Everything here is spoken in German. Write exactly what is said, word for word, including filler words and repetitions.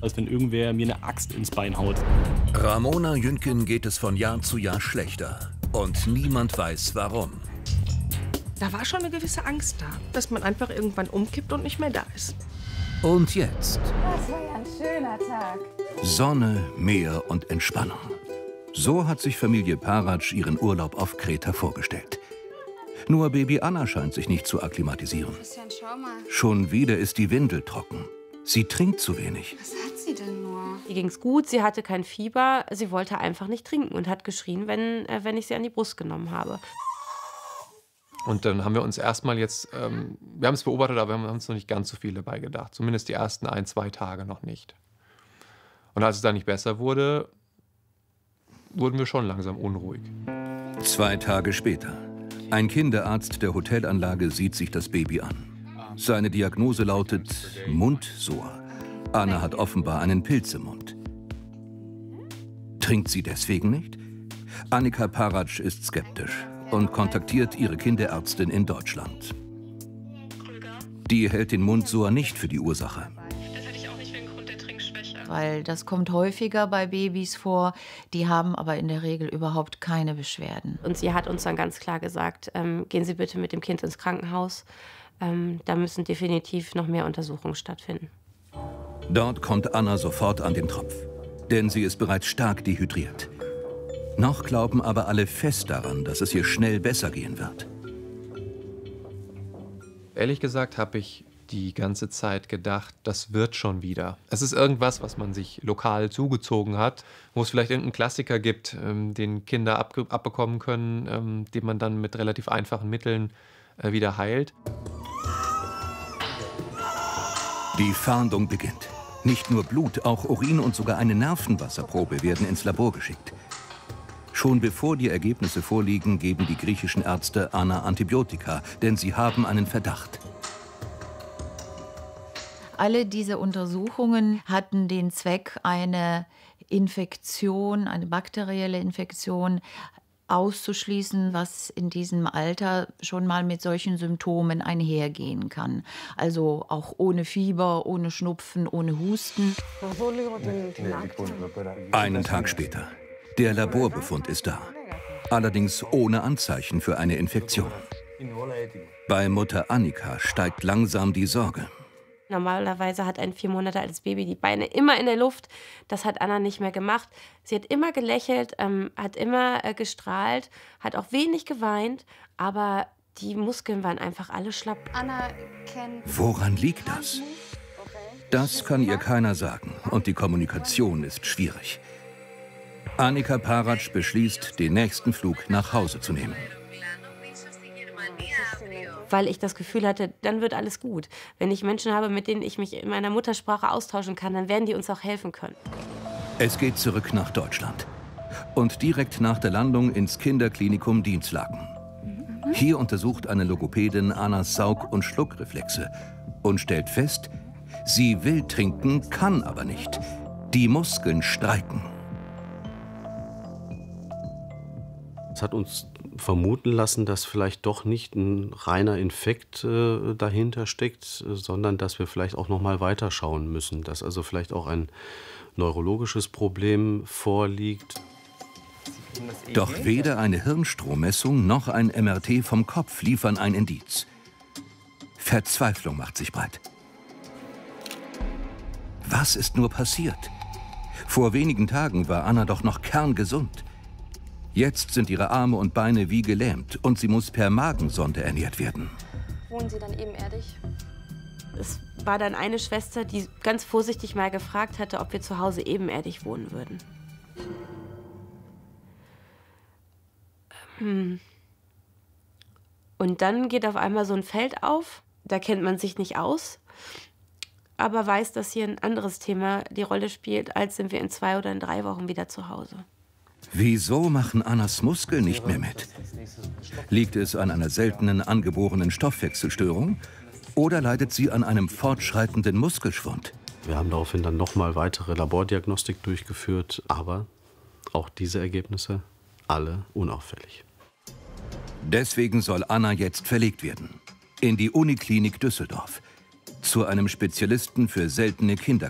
als wenn irgendwer mir eine Axt ins Bein haut. Ramona Jünken geht es von Jahr zu Jahr schlechter. Und niemand weiß, warum. Da war schon eine gewisse Angst da, dass man einfach irgendwann umkippt und nicht mehr da ist. Und jetzt? Das war ja ein schöner Tag. Sonne, Meer und Entspannung. So hat sich Familie Paratsch ihren Urlaub auf Kreta vorgestellt. Nur Baby Anna scheint sich nicht zu akklimatisieren. Christian, schau mal. Schon wieder ist die Windel trocken. Sie trinkt zu wenig. Was hat sie denn nur? Ihr ging's gut, sie hatte kein Fieber, sie wollte einfach nicht trinken und hat geschrien, wenn, äh, wenn ich sie an die Brust genommen habe. Und dann haben wir uns erstmal jetzt, ähm, wir haben es beobachtet, aber wir haben uns noch nicht ganz so viel dabei gedacht. Zumindest die ersten ein, zwei Tage noch nicht. Und als es dann nicht besser wurde, wurden wir schon langsam unruhig. Zwei Tage später. Ein Kinderarzt der Hotelanlage sieht sich das Baby an. Seine Diagnose lautet Mundsår. Anna hat offenbar einen Pilz im Mund. Trinkt sie deswegen nicht? Annika Paratsch ist skeptisch und kontaktiert ihre Kinderärztin in Deutschland. Die hält den Mundsår nicht für die Ursache. Das hätte ich auch nicht für den Grund der Trinkschwäche. Weil das kommt häufiger bei Babys vor, die haben aber in der Regel überhaupt keine Beschwerden. Und sie hat uns dann ganz klar gesagt, ähm, gehen Sie bitte mit dem Kind ins Krankenhaus. Ähm, da müssen definitiv noch mehr Untersuchungen stattfinden. Dort kommt Anna sofort an den Tropf, denn sie ist bereits stark dehydriert. Noch glauben aber alle fest daran, dass es ihr schnell besser gehen wird. Ehrlich gesagt habe ich die ganze Zeit gedacht, das wird schon wieder. Es ist irgendwas, was man sich lokal zugezogen hat, wo es vielleicht irgendeinen Klassiker gibt, ähm, den Kinder abge abbekommen können, ähm, den man dann mit relativ einfachen Mitteln äh, wieder heilt. Die Fahndung beginnt. Nicht nur Blut, auch Urin und sogar eine Nervenwasserprobe werden ins Labor geschickt. Schon bevor die Ergebnisse vorliegen, geben die griechischen Ärzte Anna Antibiotika, denn sie haben einen Verdacht. Alle diese Untersuchungen hatten den Zweck, eine Infektion, eine bakterielle Infektion auszuschließen, was in diesem Alter schon mal mit solchen Symptomen einhergehen kann. Also auch ohne Fieber, ohne Schnupfen, ohne Husten. Einen Tag später. Der Laborbefund ist da. Allerdings ohne Anzeichen für eine Infektion. Bei Mutter Annika steigt langsam die Sorge. Normalerweise hat ein vier Monate altes Baby die Beine immer in der Luft. Das hat Anna nicht mehr gemacht. Sie hat immer gelächelt, ähm, hat immer äh, gestrahlt, hat auch wenig geweint, aber die Muskeln waren einfach alle schlapp. Anna kennt... Woran liegt das? Das kann ihr keiner sagen und die Kommunikation ist schwierig. Annika Paratsch beschließt, den nächsten Flug nach Hause zu nehmen. Weil ich das Gefühl hatte, dann wird alles gut. Wenn ich Menschen habe, mit denen ich mich in meiner Muttersprache austauschen kann, dann werden die uns auch helfen können. Es geht zurück nach Deutschland. Und direkt nach der Landung ins Kinderklinikum Dinslaken. Hier untersucht eine Logopädin Annas Saug- und Schluckreflexe und stellt fest, sie will trinken, kann aber nicht. Die Muskeln streiken. Es hat uns vermuten lassen, dass vielleicht doch nicht ein reiner Infekt äh, dahinter steckt, sondern dass wir vielleicht auch noch mal weiterschauen müssen, dass also vielleicht auch ein neurologisches Problem vorliegt. Doch weder eine Hirnstrommessung noch ein M R T vom Kopf liefern ein Indiz. Verzweiflung macht sich breit. Was ist nur passiert? Vor wenigen Tagen war Anna doch noch kerngesund. Jetzt sind ihre Arme und Beine wie gelähmt und sie muss per Magensonde ernährt werden. Wohnen Sie dann ebenerdig? Es war dann eine Schwester, die ganz vorsichtig mal gefragt hatte, ob wir zu Hause ebenerdig wohnen würden. Und dann geht auf einmal so ein Feld auf, da kennt man sich nicht aus, aber weiß, dass hier ein anderes Thema die Rolle spielt, als sind wir in zwei oder in drei Wochen wieder zu Hause. Wieso machen Annas Muskeln nicht mehr mit? Liegt es an einer seltenen angeborenen Stoffwechselstörung oder leidet sie an einem fortschreitenden Muskelschwund? Wir haben daraufhin dann noch mal weitere Labordiagnostik durchgeführt, aber auch diese Ergebnisse alle unauffällig. Deswegen soll Anna jetzt verlegt werden. In die Uniklinik Düsseldorf. Zu einem Spezialisten für seltene Kinderkrankheiten.